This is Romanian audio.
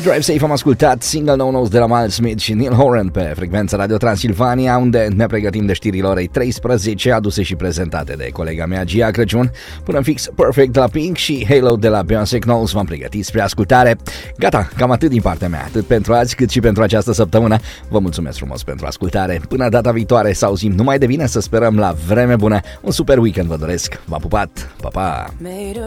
Drive Safe am ascultat single nou de la Miles Smith și Neil Horan pe frecvența Radio Transilvania, unde ne pregătim de știrile orei 13, aduse și prezentate de colega mea Gia Crăciun, până în fix Perfect de la Pink și Halo de la Beyoncé Knowles v-am pregătit spre ascultare. Gata, cam atât din partea mea, atât pentru azi cât și pentru această săptămână. Vă mulțumesc frumos pentru ascultare. Până data viitoare să auzim numai de bine, să sperăm la vreme bună. Un super weekend vă doresc. V-am pupat. Pa, pa!